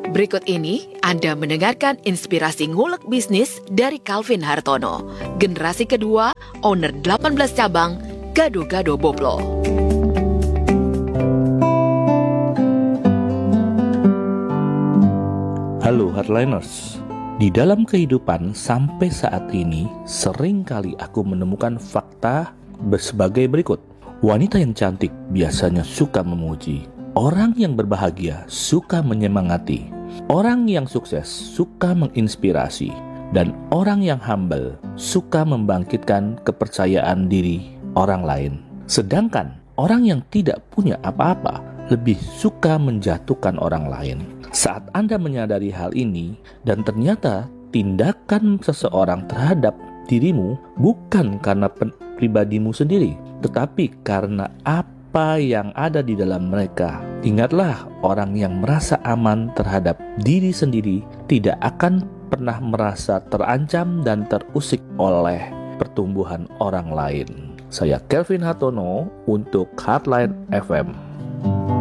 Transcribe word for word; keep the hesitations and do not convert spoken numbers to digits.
Berikut ini Anda mendengarkan inspirasi ngulek bisnis dari Calvin Hartono, generasi kedua, owner delapan belas cabang, Gado-Gado Boplo. Halo Hardliners, di dalam kehidupan sampai saat ini sering kali aku menemukan fakta sebagai berikut. Wanita yang cantik biasanya suka memuji, orang yang berbahagia suka menyemangati, orang yang sukses suka menginspirasi, dan orang yang humble suka membangkitkan kepercayaan diri orang lain. Sedangkan orang yang tidak punya apa-apa lebih suka menjatuhkan orang lain. Saat Anda menyadari hal ini dan ternyata tindakan seseorang terhadap dirimu bukan karena pribadimu sendiri, tetapi karena apa yang ada di dalam mereka. Ingatlah, orang yang merasa aman terhadap diri sendiri tidak akan pernah merasa terancam dan terusik oleh pertumbuhan orang lain. Saya Calvin Hartono untuk Hardline F M.